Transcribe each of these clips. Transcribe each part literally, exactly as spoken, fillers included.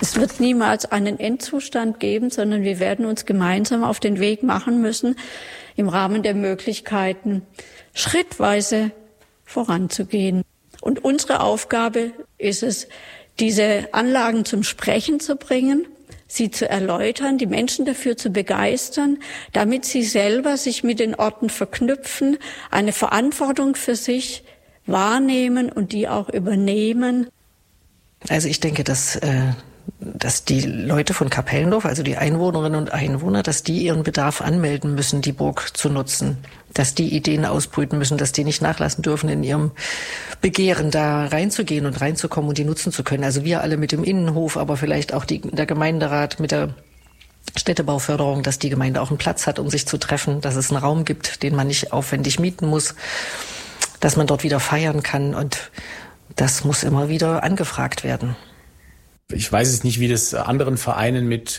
Es wird niemals einen Endzustand geben, sondern wir werden uns gemeinsam auf den Weg machen müssen, im Rahmen der Möglichkeiten schrittweise voranzugehen. Und unsere Aufgabe ist es, diese Anlagen zum Sprechen zu bringen, sie zu erläutern, die Menschen dafür zu begeistern, damit sie selber sich mit den Orten verknüpfen, eine Verantwortung für sich wahrnehmen und die auch übernehmen. Also ich denke, dass, äh, dass die Leute von Kapellendorf, also die Einwohnerinnen und Einwohner, dass die ihren Bedarf anmelden müssen, die Burg zu nutzen. Dass die Ideen ausbrüten müssen, dass die nicht nachlassen dürfen, in ihrem Begehren da reinzugehen und reinzukommen und die nutzen zu können. Also wir alle mit dem Innenhof, aber vielleicht auch die, der Gemeinderat mit der Städtebauförderung, dass die Gemeinde auch einen Platz hat, um sich zu treffen, dass es einen Raum gibt, den man nicht aufwendig mieten muss, dass man dort wieder feiern kann, und das muss immer wieder angefragt werden. Ich weiß es nicht, wie das anderen Vereinen mit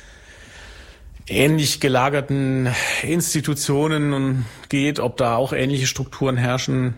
ähnlich gelagerten Institutionen geht, ob da auch ähnliche Strukturen herrschen.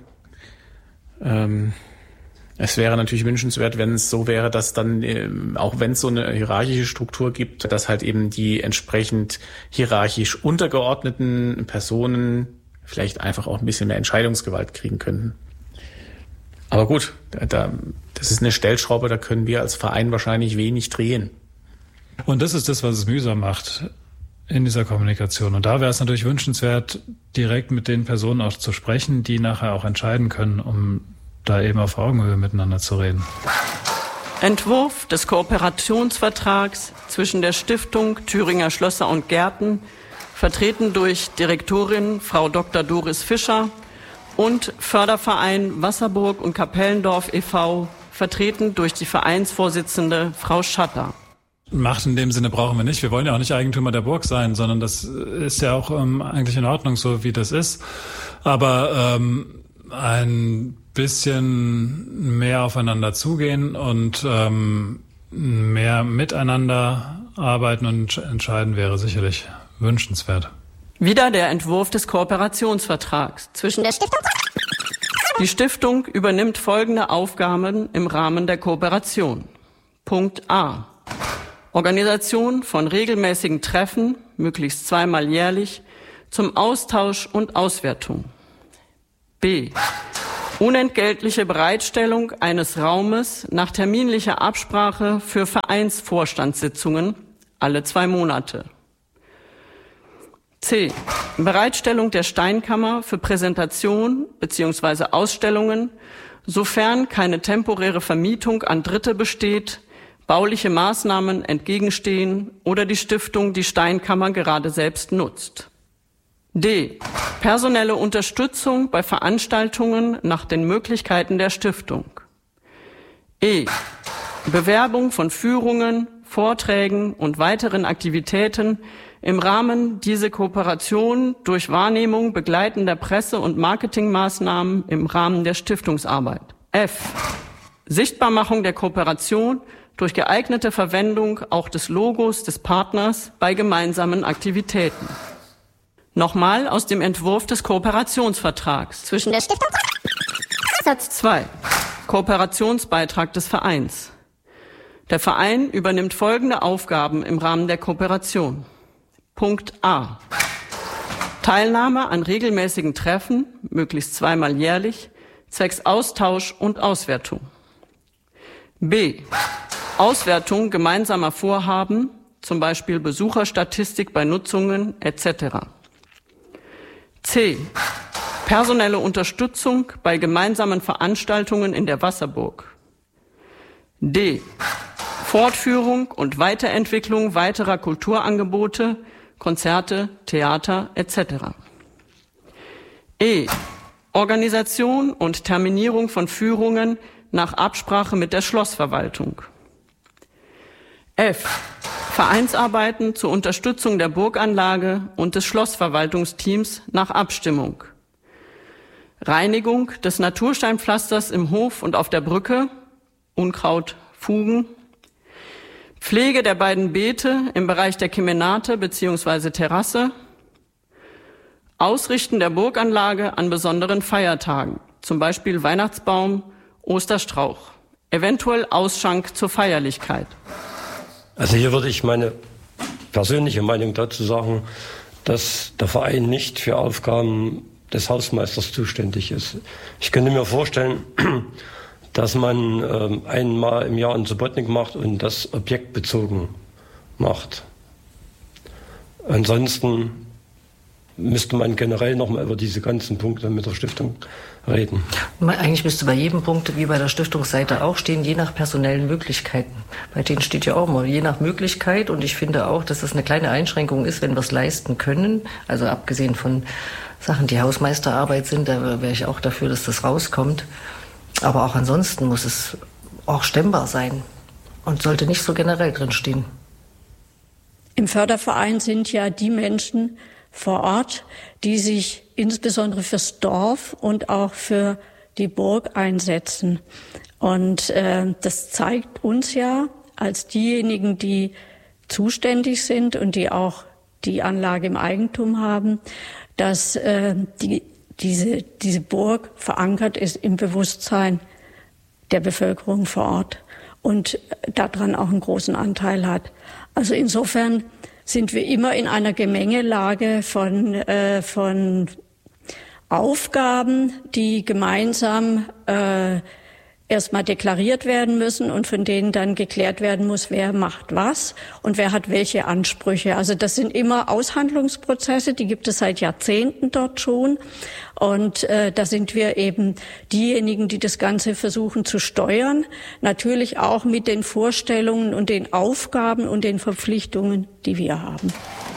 Ähm, es wäre natürlich wünschenswert, wenn es so wäre, dass dann, ähm, auch wenn es so eine hierarchische Struktur gibt, dass halt eben die entsprechend hierarchisch untergeordneten Personen vielleicht einfach auch ein bisschen mehr Entscheidungsgewalt kriegen könnten. Aber gut, da, das ist eine Stellschraube, da können wir als Verein wahrscheinlich wenig drehen. Und das ist das, was es mühsam macht in dieser Kommunikation. Und da wäre es natürlich wünschenswert, direkt mit den Personen auch zu sprechen, die nachher auch entscheiden können, um da eben auf Augenhöhe miteinander zu reden. Entwurf des Kooperationsvertrags zwischen der Stiftung Thüringer Schlösser und Gärten, vertreten durch Direktorin Frau Doktor Doris Fischer, und Förderverein Wasserburg und Kapellendorf e V, vertreten durch die Vereinsvorsitzende Frau Schatter. Macht in dem Sinne brauchen wir nicht. Wir wollen ja auch nicht Eigentümer der Burg sein, sondern das ist ja auch ähm, eigentlich in Ordnung, so wie das ist. Aber ähm, ein bisschen mehr aufeinander zugehen und ähm, mehr miteinander arbeiten und entscheiden wäre sicherlich wünschenswert. Wieder der Entwurf des Kooperationsvertrags zwischen der Stiftung. Die Stiftung übernimmt folgende Aufgaben im Rahmen der Kooperation. Punkt A. Organisation von regelmäßigen Treffen, möglichst zweimal jährlich, zum Austausch und Auswertung. B. Unentgeltliche Bereitstellung eines Raumes nach terminlicher Absprache für Vereinsvorstandssitzungen alle zwei Monate. C. Bereitstellung der Steinkammer für Präsentation bzw. Ausstellungen, sofern keine temporäre Vermietung an Dritte besteht, bauliche Maßnahmen entgegenstehen oder die Stiftung die Steinkammer gerade selbst nutzt. D. Personelle Unterstützung bei Veranstaltungen nach den Möglichkeiten der Stiftung. E. Bewerbung von Führungen, Vorträgen und weiteren Aktivitäten im Rahmen dieser Kooperation durch Wahrnehmung begleitender Presse- und Marketingmaßnahmen im Rahmen der Stiftungsarbeit. F. Sichtbarmachung der Kooperation durch geeignete Verwendung auch des Logos des Partners bei gemeinsamen Aktivitäten. Nochmal aus dem Entwurf des Kooperationsvertrags zwischen der Stiftung. Satz zwei. Kooperationsbeitrag des Vereins. Der Verein übernimmt folgende Aufgaben im Rahmen der Kooperation. Punkt A. Teilnahme an regelmäßigen Treffen, möglichst zweimal jährlich, zwecks Austausch und Auswertung. B. Auswertung gemeinsamer Vorhaben, zum Beispiel Besucherstatistik bei Nutzungen et cetera. C. Personelle Unterstützung bei gemeinsamen Veranstaltungen in der Wasserburg. D. Fortführung und Weiterentwicklung weiterer Kulturangebote, Konzerte, Theater et cetera. E. Organisation und Terminierung von Führungen nach Absprache mit der Schlossverwaltung. F. Vereinsarbeiten zur Unterstützung der Burganlage und des Schlossverwaltungsteams nach Abstimmung. Reinigung des Natursteinpflasters im Hof und auf der Brücke, Unkraut, Fugen. Pflege der beiden Beete im Bereich der Kemenate bzw. Terrasse. Ausrichten der Burganlage an besonderen Feiertagen, zum Beispiel Weihnachtsbaum, Osterstrauch. Eventuell Ausschank zur Feierlichkeit. Also hier würde ich meine persönliche Meinung dazu sagen, dass der Verein nicht für Aufgaben des Hausmeisters zuständig ist. Ich könnte mir vorstellen, dass man ähm, einmal im Jahr einen Subotnik macht und das objektbezogen macht. Ansonsten müsste man generell nochmal über diese ganzen Punkte mit der Stiftung reden. Eigentlich müsste bei jedem Punkt, wie bei der Stiftungsseite auch stehen, je nach personellen Möglichkeiten. Bei denen steht ja auch mal, je nach Möglichkeit. Und ich finde auch, dass das eine kleine Einschränkung ist, wenn wir es leisten können. Also abgesehen von Sachen, die Hausmeisterarbeit sind, da wäre ich auch dafür, dass das rauskommt. Aber auch ansonsten muss es auch stemmbar sein und sollte nicht so generell drinstehen. Im Förderverein sind ja die Menschen vor Ort, die sich insbesondere fürs Dorf und auch für die Burg einsetzen. Und äh, das zeigt uns ja als diejenigen, die zuständig sind und die auch die Anlage im Eigentum haben, dass äh, die, diese, diese Burg verankert ist im Bewusstsein der Bevölkerung vor Ort und daran auch einen großen Anteil hat. Also insofern sind wir immer in einer Gemengelage von, äh, von Aufgaben, die gemeinsam äh, erstmal deklariert werden müssen und von denen dann geklärt werden muss, wer macht was und wer hat welche Ansprüche. Also das sind immer Aushandlungsprozesse, die gibt es seit Jahrzehnten dort schon. Und äh, da sind wir eben diejenigen, die das Ganze versuchen zu steuern. Natürlich auch mit den Vorstellungen und den Aufgaben und den Verpflichtungen, die wir haben.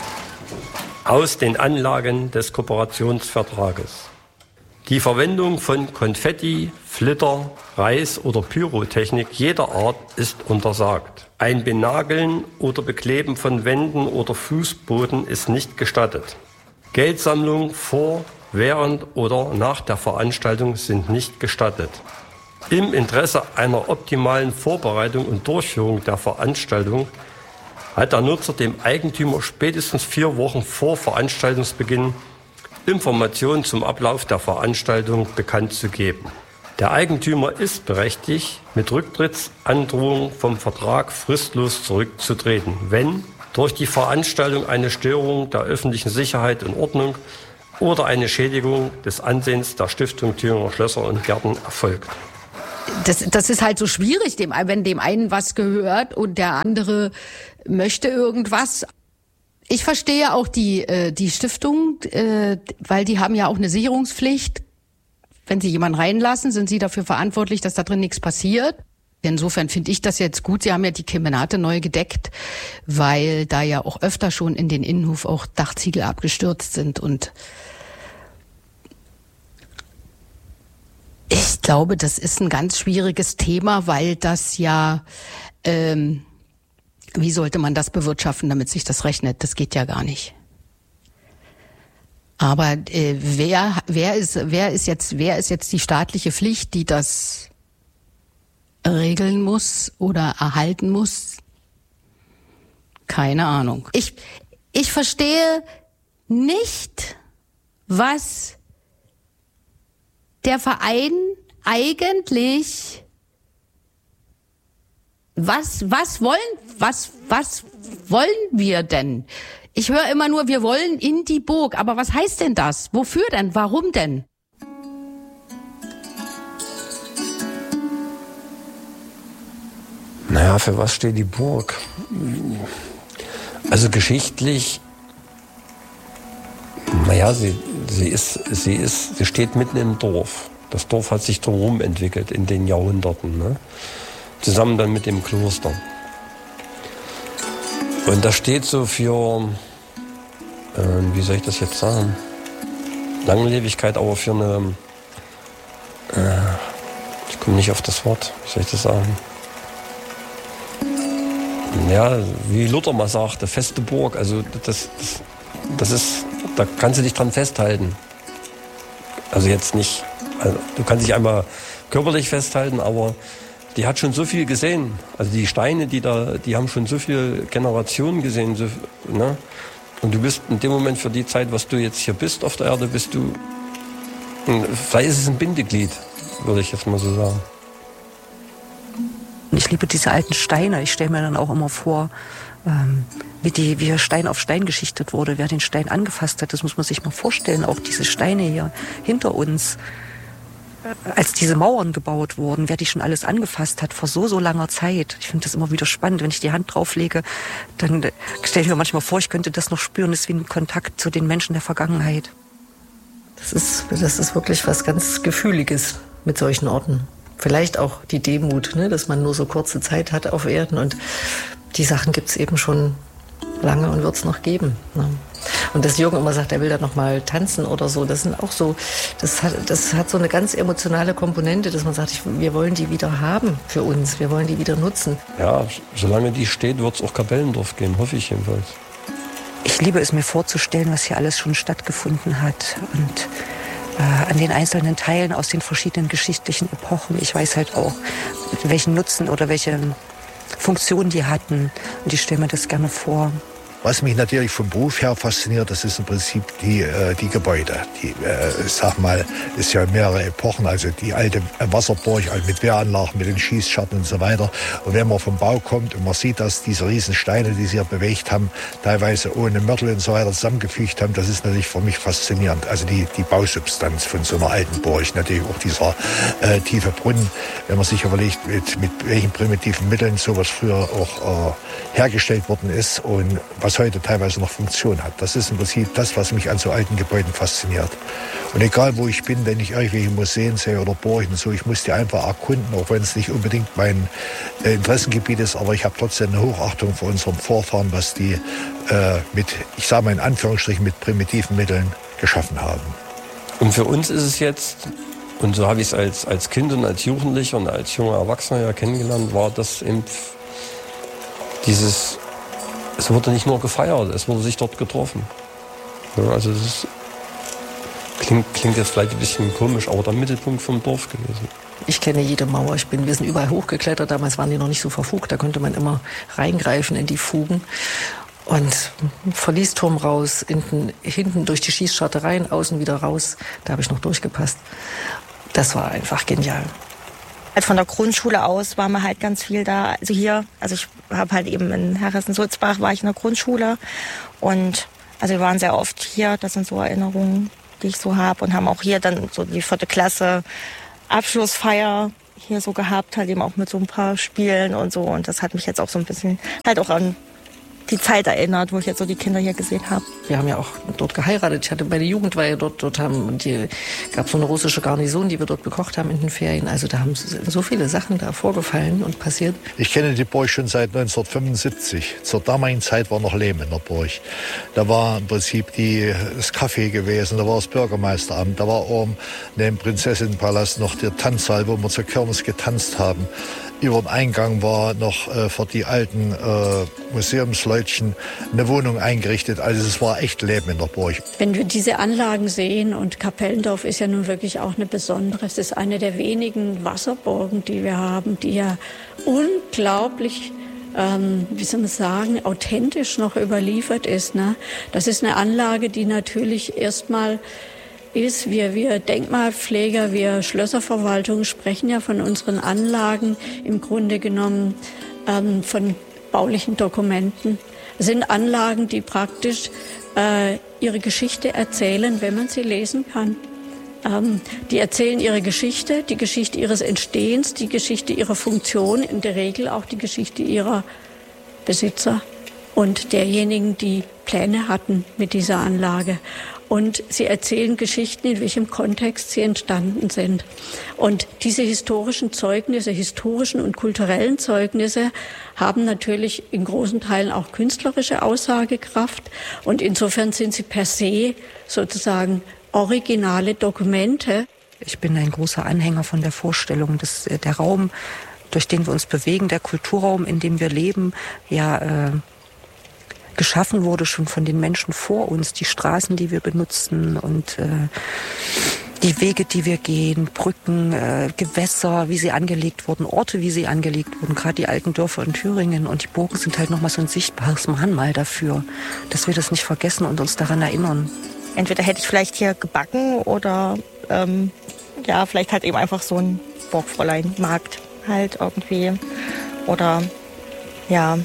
Aus den Anlagen des Kooperationsvertrages. Die Verwendung von Konfetti, Flitter, Reis oder Pyrotechnik jeder Art ist untersagt. Ein Benageln oder Bekleben von Wänden oder Fußboden ist nicht gestattet. Geldsammlung vor, während oder nach der Veranstaltung sind nicht gestattet. Im Interesse einer optimalen Vorbereitung und Durchführung der Veranstaltung hat der Nutzer dem Eigentümer spätestens vier Wochen vor Veranstaltungsbeginn Informationen zum Ablauf der Veranstaltung bekannt zu geben. Der Eigentümer ist berechtigt, mit Rücktrittsandrohung vom Vertrag fristlos zurückzutreten, wenn durch die Veranstaltung eine Störung der öffentlichen Sicherheit und Ordnung oder eine Schädigung des Ansehens der Stiftung Thüringer Schlösser und Gärten erfolgt. Das, das ist halt so schwierig, dem, wenn dem einen was gehört und der andere möchte irgendwas. Ich verstehe auch die äh, die Stiftung, äh, weil die haben ja auch eine Sicherungspflicht. Wenn sie jemanden reinlassen, sind sie dafür verantwortlich, dass da drin nichts passiert. Insofern finde ich das jetzt gut. Sie haben ja die Kemenate neu gedeckt, weil da ja auch öfter schon in den Innenhof auch Dachziegel abgestürzt sind. Und ich glaube, das ist ein ganz schwieriges Thema, weil das ja... Ähm, Wie sollte man das bewirtschaften, damit sich das rechnet? Das geht ja gar nicht. Aber äh, wer wer ist wer ist jetzt wer ist jetzt die staatliche Pflicht, die das regeln muss oder erhalten muss? Keine Ahnung. Ich ich verstehe nicht, was der Verein eigentlich Was, was wollen, was, was wollen wir denn? Ich höre immer nur, wir wollen in die Burg. Aber was heißt denn das? Wofür denn? Warum denn? Naja, für was steht die Burg? Also geschichtlich, naja, sie, sie ist, sie ist, sie steht mitten im Dorf. Das Dorf hat sich drumherum entwickelt in den Jahrhunderten, ne? Zusammen dann mit dem Kloster. Und das steht so für, äh, wie soll ich das jetzt sagen, Langlebigkeit, aber für eine, äh, ich komme nicht auf das Wort, wie soll ich das sagen, ja, wie Luther mal sagte, feste Burg, also das, das, das ist, da kannst du dich dran festhalten. Also jetzt nicht, also du kannst dich einmal körperlich festhalten, aber die hat schon so viel gesehen. Also die Steine, die da, die haben schon so viele Generationen gesehen. So, ne? Und du bist in dem Moment für die Zeit, was du jetzt hier bist auf der Erde, bist du, vielleicht ist es ein Bindeglied, würde ich jetzt mal so sagen. Ich liebe diese alten Steine. Ich stelle mir dann auch immer vor, ähm, wie, die, wie Stein auf Stein geschichtet wurde, wer den Stein angefasst hat. Das muss man sich mal vorstellen. Auch diese Steine hier hinter uns, als diese Mauern gebaut wurden, wer die schon alles angefasst hat vor so, so langer Zeit. Ich finde das immer wieder spannend. Wenn ich die Hand drauflege, dann stelle ich mir manchmal vor, ich könnte das noch spüren. Das ist wie ein Kontakt zu den Menschen der Vergangenheit. Das ist, das ist wirklich was ganz Gefühliges mit solchen Orten. Vielleicht auch die Demut, ne, dass man nur so kurze Zeit hat auf Erden und die Sachen gibt's eben schon lange und wird's noch geben. Ne. Und dass Jürgen immer sagt, er will da noch mal tanzen oder so, das sind auch so, das hat, das hat so eine ganz emotionale Komponente, dass man sagt, ich, wir wollen die wieder haben für uns, wir wollen die wieder nutzen. Ja, solange die steht, wird's auch Kapellendorf geben, hoffe ich jedenfalls. Ich liebe es mir vorzustellen, was hier alles schon stattgefunden hat und äh, an den einzelnen Teilen aus den verschiedenen geschichtlichen Epochen. Ich weiß halt auch, welchen Nutzen oder welche Funktion die hatten und ich stelle mir das gerne vor. Was mich natürlich vom Beruf her fasziniert, das ist im Prinzip die, äh, die Gebäude. Die, äh, ich sag mal, ist ja mehrere Epochen, also die alte Wasserburg also mit Wehranlagen, mit den Schießscharten und so weiter. Und wenn man vom Bau kommt und man sieht, dass diese riesen Steine, die sie hier bewegt haben, teilweise ohne Mörtel und so weiter zusammengefügt haben, das ist natürlich für mich faszinierend. Also die, die Bausubstanz von so einer alten Burg, natürlich auch dieser äh, tiefe Brunnen, wenn man sich überlegt, mit, mit welchen primitiven Mitteln sowas früher auch äh, hergestellt worden ist und was heute teilweise noch Funktion hat. Das ist im Prinzip das, was mich an so alten Gebäuden fasziniert. Und egal, wo ich bin, wenn ich irgendwelche Museen sehe oder Burgen, so, ich muss die einfach erkunden, auch wenn es nicht unbedingt mein äh, Interessengebiet ist, aber ich habe trotzdem eine Hochachtung vor unseren Vorfahren, was die äh, mit, ich sage mal in Anführungsstrichen, mit primitiven Mitteln geschaffen haben. Und für uns ist es jetzt, und so habe ich es als, als Kind und als Jugendlicher und als junger Erwachsener ja kennengelernt, war das eben dieses, es wurde nicht nur gefeiert, es wurde sich dort getroffen. Ja, also das ist, klingt, klingt jetzt vielleicht ein bisschen komisch, aber der Mittelpunkt vom Dorf gewesen. Ich kenne jede Mauer. Ich bin, wir sind überall hochgeklettert. Damals waren die noch nicht so verfugt. Da konnte man immer reingreifen in die Fugen. Und Verliesturm raus, hinten, hinten durch die Schießscharte rein, außen wieder raus. Da habe ich noch durchgepasst. Das war einfach genial. Halt von der Grundschule aus waren wir halt ganz viel da. Also hier, also ich habe halt eben in Herressen-Sulzbach war ich in der Grundschule und also wir waren sehr oft hier. Das sind so Erinnerungen, die ich so habe und haben auch hier dann so die vierte Klasse Abschlussfeier hier so gehabt, halt eben auch mit so ein paar Spielen und so. Und das hat mich jetzt auch so ein bisschen halt auch an die Zeit erinnert, wo ich jetzt so die Kinder hier gesehen habe. Wir haben ja auch dort geheiratet. Ich hatte meine Jugendweihe dort, dort haben, und die gab so eine russische Garnison, die wir dort bekocht haben in den Ferien. Also da haben so viele Sachen da vorgefallen und passiert. Ich kenne die Burg schon seit neunzehnhundertfünfundsiebzig. Zur damaligen Zeit war noch Lehm in der Burg. Da war im Prinzip die, das Café gewesen, da war das Bürgermeisteramt, da war oben neben Prinzessinnenpalast noch der Tanzsaal, wo wir zur Kirmes getanzt haben. Über den Eingang war noch äh, für die alten äh, Museumsleutchen eine Wohnung eingerichtet. Also es war echt Leben in der Burg. Wenn wir diese Anlagen sehen, und Kapellendorf ist ja nun wirklich auch eine besondere, es ist eine der wenigen Wasserburgen, die wir haben, die ja unglaublich, ähm, wie soll man sagen, authentisch noch überliefert ist. Ne? Das ist eine Anlage, die natürlich erstmal ist, wir, wir Denkmalpfleger, wir Schlösserverwaltung sprechen ja von unseren Anlagen im Grunde genommen ähm, von baulichen Dokumenten. Es sind Anlagen, die praktisch äh, ihre Geschichte erzählen, wenn man sie lesen kann. Ähm, die erzählen ihre Geschichte, die Geschichte ihres Entstehens, die Geschichte ihrer Funktion, in der Regel auch die Geschichte ihrer Besitzer und derjenigen, die Pläne hatten mit dieser Anlage. Und sie erzählen Geschichten, in welchem Kontext sie entstanden sind. Und diese historischen Zeugnisse, historischen und kulturellen Zeugnisse haben natürlich in großen Teilen auch künstlerische Aussagekraft. Und insofern sind sie per se sozusagen originale Dokumente. Ich bin ein großer Anhänger von der Vorstellung, dass der Raum, durch den wir uns bewegen, der Kulturraum, in dem wir leben, ja äh, geschaffen wurde schon von den Menschen vor uns, die Straßen, die wir benutzen und äh, die Wege, die wir gehen, Brücken, äh, Gewässer, wie sie angelegt wurden, Orte, wie sie angelegt wurden, gerade die alten Dörfer in Thüringen. Und die Burgen sind halt nochmal so ein sichtbares Mahnmal dafür, dass wir das nicht vergessen und uns daran erinnern. Entweder hätte ich vielleicht hier gebacken oder ähm, ja, vielleicht halt eben einfach so ein Burgfräulein-Markt halt irgendwie Oder ja,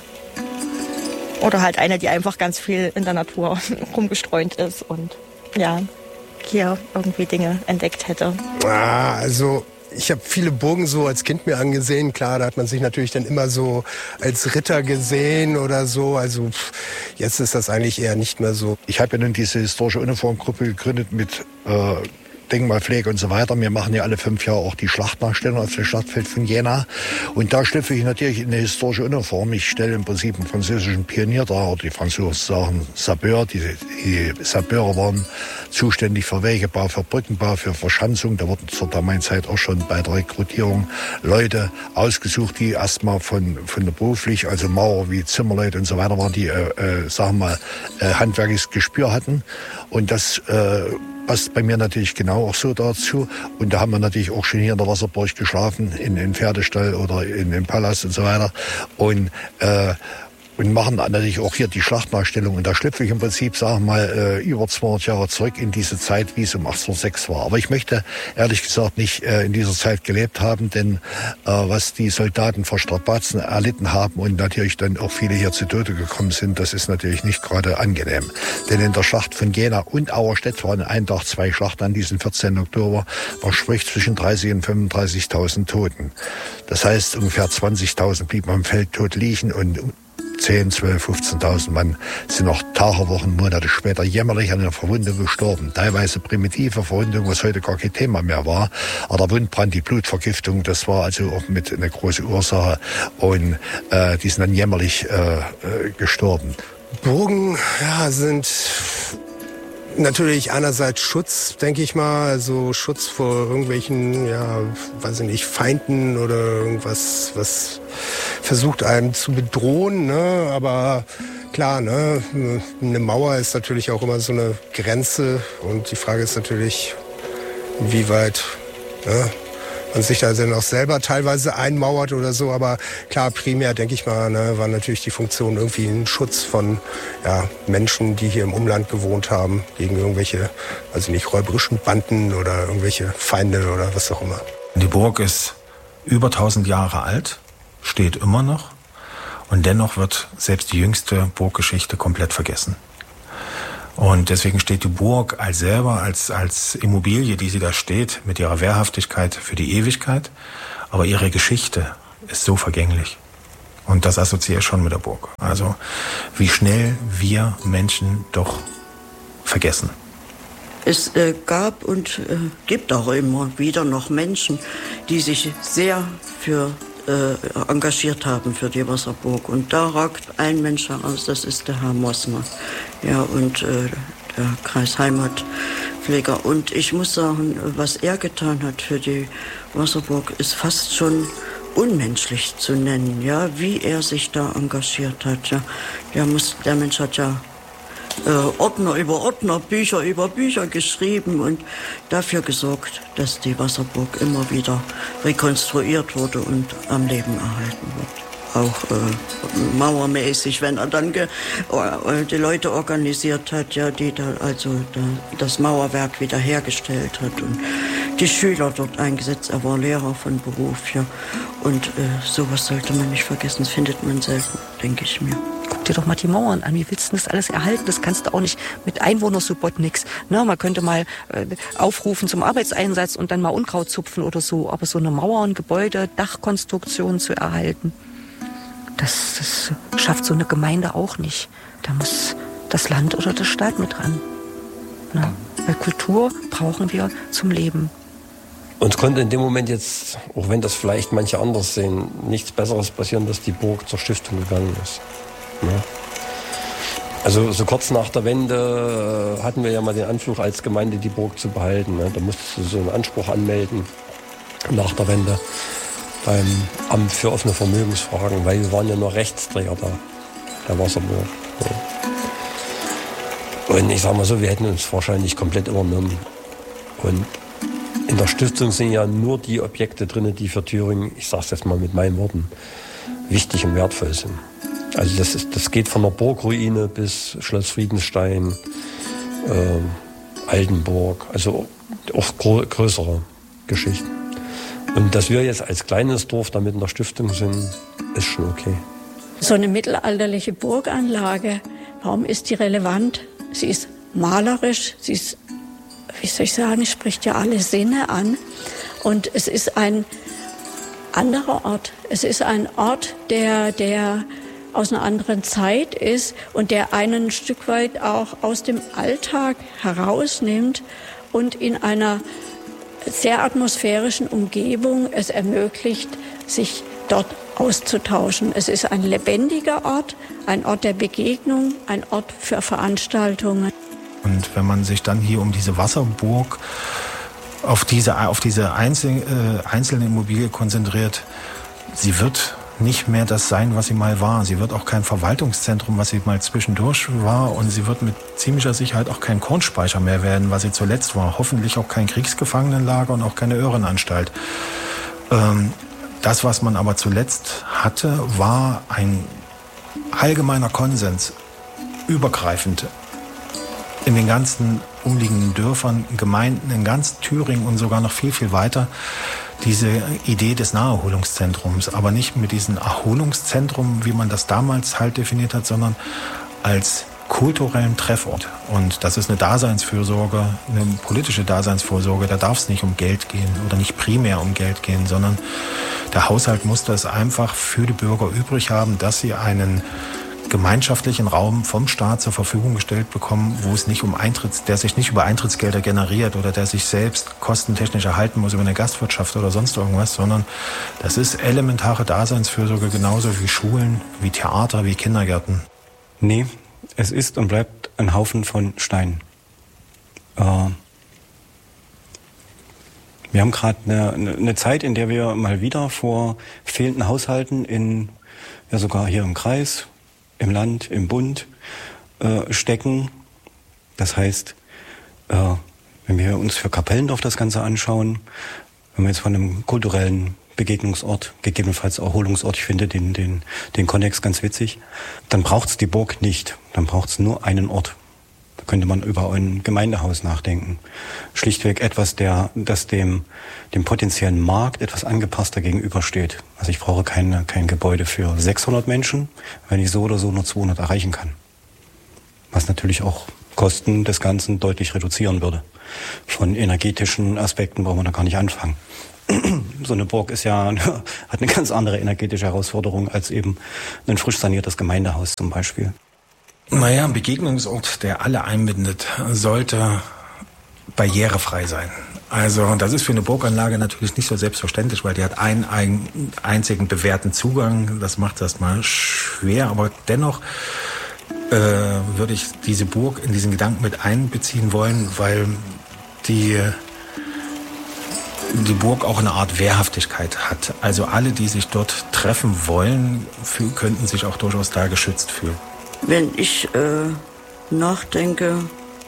oder halt eine, die einfach ganz viel in der Natur rumgestreunt ist und ja, hier irgendwie Dinge entdeckt hätte. Ah, also ich habe viele Burgen so als Kind mir angesehen. Klar, da hat man sich natürlich dann immer so als Ritter gesehen oder so. Also pff, jetzt ist das eigentlich eher nicht mehr so. Ich habe ja nun diese historische Uniformgruppe gegründet mit äh, Denkmalpflege und so weiter. Wir machen ja alle fünf Jahre auch die Schlachtnachstellung auf dem Schlachtfeld von Jena. Und da schlüpfe ich natürlich in eine historische Uniform. Ich stelle im Prinzip einen französischen Pionier dar, oder die Franzosen sagen Sapeur. Die, die Sapeure waren zuständig für Wegebau, für Brückenbau, für Verschanzung. Da wurden zur damaligen Zeit auch schon bei der Rekrutierung Leute ausgesucht, die erstmal von, von der beruflich, also Maurer wie Zimmerleute und so weiter waren, die, äh, äh, sagen wir mal, äh, handwerkliches Gespür hatten. Und das äh, passt bei mir natürlich genau auch so dazu. Und da haben wir natürlich auch schon hier in der Wasserburg geschlafen, in, in Pferdestall oder in dem Palast und so weiter. Und äh, und machen natürlich auch hier die Schlachtnachstellung. Und da schlüpfe ich im Prinzip, sagen wir mal, äh, über zweihundert Jahre zurück in diese Zeit, wie es um achtzehnhundertsechs war. Aber ich möchte ehrlich gesagt nicht äh, in dieser Zeit gelebt haben, denn äh, was die Soldaten vor Strapazen erlitten haben und natürlich dann auch viele hier zu Tode gekommen sind, das ist natürlich nicht gerade angenehm. Denn in der Schlacht von Jena und Auerstedt waren ein Tag zwei Schlachten an diesem vierzehnten Oktober. Man spricht zwischen dreißig und fünfunddreißigtausend Toten. Das heißt, ungefähr zwanzigtausend blieben am Feld tot liegen und zehn, zwölf, fünfzehntausend Mann sind noch Tage, Wochen, Monate später jämmerlich an einer Verwundung gestorben. Teilweise primitive Verwundung, was heute gar kein Thema mehr war. Aber der Wundbrand, die Blutvergiftung, das war also auch mit eine große Ursache. Und äh, die sind dann jämmerlich äh, äh, gestorben. Burgen, ja, sind natürlich einerseits Schutz, denke ich mal, also Schutz vor irgendwelchen, ja, weiß ich nicht, Feinden oder irgendwas, was versucht einem zu bedrohen, ne? Aber klar, ne, eine Mauer ist natürlich auch immer so eine Grenze und die Frage ist natürlich, wie weit, ne, man sich da dann auch selber teilweise einmauert oder so, aber klar, primär, denke ich mal, ne, war natürlich die Funktion irgendwie ein Schutz von ja, Menschen, die hier im Umland gewohnt haben, gegen irgendwelche, also nicht räuberischen Banden oder irgendwelche Feinde oder was auch immer. Die Burg ist über tausend Jahre alt, steht immer noch und dennoch wird selbst die jüngste Burggeschichte komplett vergessen. Und deswegen steht die Burg als selber, als, als Immobilie, die sie da steht, mit ihrer Wehrhaftigkeit für die Ewigkeit. Aber ihre Geschichte ist so vergänglich. Und das assoziiere ich schon mit der Burg. Also wie schnell wir Menschen doch vergessen. Es äh, gab und äh, gibt auch immer wieder noch Menschen, die sich sehr für äh, engagiert haben für die Wasserburg. Und da ragt ein Mensch heraus, das ist der Herr Mossner. Ja, und äh, der Kreisheimatpfleger. Und ich muss sagen, was er getan hat für die Wasserburg, ist fast schon unmenschlich zu nennen, ja, wie er sich da engagiert hat. Ja. Der, muss, der Mensch hat ja äh, Ordner über Ordner, Bücher über Bücher geschrieben und dafür gesorgt, dass die Wasserburg immer wieder rekonstruiert wurde und am Leben erhalten wird. Auch äh, mauermäßig, wenn er dann ge, äh, die Leute organisiert hat, ja, die da also da, das Mauerwerk wiederhergestellt hat und die Schüler dort eingesetzt. Er war Lehrer von Beruf, ja. Und äh, sowas sollte man nicht vergessen, das findet man selten, denke ich mir. Guck dir doch mal die Mauern an. Wie willst du das alles erhalten? Das kannst du auch nicht mit Einwohnersupport nix. Ne, man könnte mal äh, aufrufen zum Arbeitseinsatz und dann mal Unkraut zupfen oder so. Aber so eine Mauer, ein Gebäude, Dachkonstruktion zu erhalten, das, das schafft so eine Gemeinde auch nicht. Da muss das Land oder der Staat mit ran. Ne? Weil Kultur brauchen wir zum Leben. Uns konnte in dem Moment jetzt, auch wenn das vielleicht manche anders sehen, nichts Besseres passieren, dass die Burg zur Stiftung gegangen ist. Ja. Also so kurz nach der Wende hatten wir ja mal den Anspruch als Gemeinde die Burg zu behalten. Ne? Da musstest du so einen Anspruch anmelden nach der Wende beim Amt für offene Vermögensfragen, weil wir waren ja nur Rechtsträger da, der Wasserburg. Ja. Und ich sag mal so, wir hätten uns wahrscheinlich komplett übernommen. Und in der Stiftung sind ja nur die Objekte drin, die für Thüringen, ich sag's jetzt mal mit meinen Worten, wichtig und wertvoll sind. Also das, ist, das geht von der Burgruine bis Schloss Friedenstein, äh, Altenburg, also auch größere Geschichten. Und dass wir jetzt als kleines Dorf da mit in der Stiftung sind, ist schon okay. So eine mittelalterliche Burganlage, warum ist die relevant? Sie ist malerisch, sie ist, wie soll ich sagen, spricht ja alle Sinne an. Und es ist ein anderer Ort. Es ist ein Ort, der, der aus einer anderen Zeit ist und der einen ein Stück weit auch aus dem Alltag herausnimmt und in einer sehr atmosphärischen Umgebung es ermöglicht, sich dort auszutauschen. Es ist ein lebendiger Ort, ein Ort der Begegnung, ein Ort für Veranstaltungen. Und wenn man sich dann hier um diese Wasserburg auf diese, auf diese Einzel, äh, einzelne Immobilie konzentriert, sie wird nicht mehr das sein, was sie mal war. Sie wird auch kein Verwaltungszentrum, was sie mal zwischendurch war. Und sie wird mit ziemlicher Sicherheit auch kein Kornspeicher mehr werden, was sie zuletzt war. Hoffentlich auch kein Kriegsgefangenenlager und auch keine Irrenanstalt. Ähm, das, was man aber zuletzt hatte, war ein allgemeiner Konsens, übergreifend in den ganzen umliegenden Dörfern, Gemeinden, in ganz Thüringen und sogar noch viel, viel weiter, diese Idee des Naherholungszentrums, aber nicht mit diesem Erholungszentrum, wie man das damals halt definiert hat, sondern als kulturellen Treffort. Und das ist eine Daseinsfürsorge, eine politische Daseinsvorsorge. Da darf es nicht um Geld gehen oder nicht primär um Geld gehen, sondern der Haushalt muss das einfach für die Bürger übrig haben, dass sie einen gemeinschaftlichen Raum vom Staat zur Verfügung gestellt bekommen, wo es nicht um Eintritts, der sich nicht über Eintrittsgelder generiert oder der sich selbst kostentechnisch erhalten muss über eine Gastwirtschaft oder sonst irgendwas, sondern das ist elementare Daseinsfürsorge, genauso wie Schulen, wie Theater, wie Kindergärten. Nee, es ist und bleibt ein Haufen von Steinen. Äh, wir haben gerade eine, eine Zeit, in der wir mal wieder vor fehlenden Haushalten in, ja sogar hier im Kreis, im Land, im Bund äh, stecken. Das heißt, äh, wenn wir uns für Kapellendorf das Ganze anschauen, wenn wir jetzt von einem kulturellen Begegnungsort, gegebenenfalls Erholungsort, ich finde den, den, den Konnex ganz witzig, dann braucht es die Burg nicht. Dann braucht es nur einen Ort. Da könnte man über ein Gemeindehaus nachdenken. Schlichtweg etwas, der, das dem, dem potenziellen Markt etwas angepasster gegenübersteht. Also ich brauche keine, kein Gebäude für sechshundert Menschen, wenn ich so oder so nur zweihundert erreichen kann. Was natürlich auch Kosten des Ganzen deutlich reduzieren würde. Von energetischen Aspekten brauchen wir da gar nicht anfangen. So eine Burg ist ja, hat eine ganz andere energetische Herausforderung als eben ein frisch saniertes Gemeindehaus zum Beispiel. Naja, ein Begegnungsort, der alle einbindet, sollte barrierefrei sein. Also das ist für eine Burganlage natürlich nicht so selbstverständlich, weil die hat einen, einen einzigen bewährten Zugang. Das macht das mal schwer, aber dennoch äh, würde ich diese Burg in diesen Gedanken mit einbeziehen wollen, weil die, die Burg auch eine Art Wehrhaftigkeit hat. Also alle, die sich dort treffen wollen, für, könnten sich auch durchaus da geschützt fühlen. Wenn ich äh, nachdenke,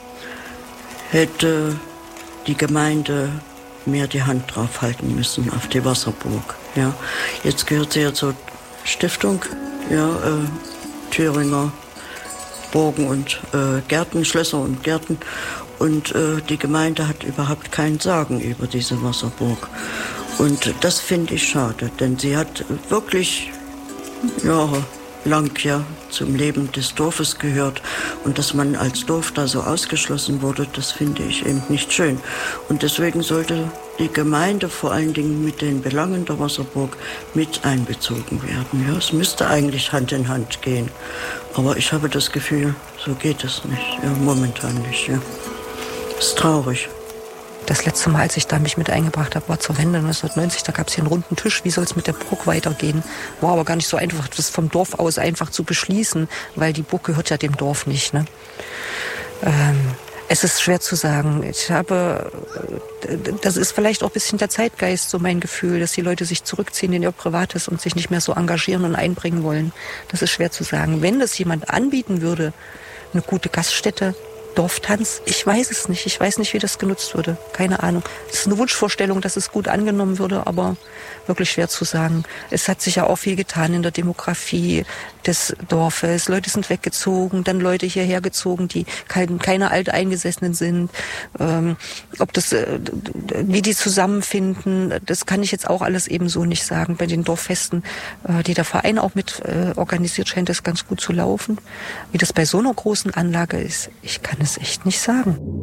hätte die Gemeinde mehr die Hand drauf halten müssen auf die Wasserburg. Ja. Jetzt gehört sie ja zur Stiftung, ja, äh, Thüringer Burgen und äh, Gärten, Schlösser und Gärten. Und äh, die Gemeinde hat überhaupt kein Sagen über diese Wasserburg. Und das finde ich schade, denn sie hat wirklich Jahre lang ja zum Leben des Dorfes gehört. Und dass man als Dorf da so ausgeschlossen wurde, das finde ich eben nicht schön. Und deswegen sollte die Gemeinde vor allen Dingen mit den Belangen der Wasserburg mit einbezogen werden. Ja, es müsste eigentlich Hand in Hand gehen. Aber ich habe das Gefühl, so geht es nicht. Ja, momentan nicht. Ja. Ist traurig. Das letzte Mal, als ich da mich mit eingebracht habe, war zur Wende neunzehnhundertneunzig. Da gab es hier einen runden Tisch. Wie soll es mit der Burg weitergehen? War aber gar nicht so einfach, das vom Dorf aus einfach zu beschließen, weil die Burg gehört ja dem Dorf nicht. Ne? Ähm, es ist schwer zu sagen. Ich habe, das ist vielleicht auch ein bisschen der Zeitgeist, so mein Gefühl, dass die Leute sich zurückziehen in ihr Privates und sich nicht mehr so engagieren und einbringen wollen. Das ist schwer zu sagen. Wenn das jemand anbieten würde, eine gute Gaststätte, Dorftanz, ich weiß es nicht. Ich weiß nicht, wie das genutzt würde. Keine Ahnung. Es ist eine Wunschvorstellung, dass es gut angenommen würde, aber wirklich schwer zu sagen. Es hat sich ja auch viel getan in der Demografie des Dorfes. Leute sind weggezogen, dann Leute hierher gezogen, die kein, keine Alteingesessenen sind. Ähm, ob das, äh, wie die zusammenfinden, das kann ich jetzt auch alles eben so nicht sagen. Bei den Dorffesten, äh, die der Verein auch mit äh, organisiert, scheint das ganz gut zu laufen. Wie das bei so einer großen Anlage ist, ich kann es echt nicht sagen.